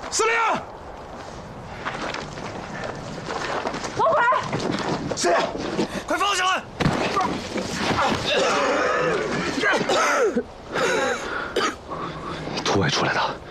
司令， 老鬼， 司令， 快放下来！ 土外出来的。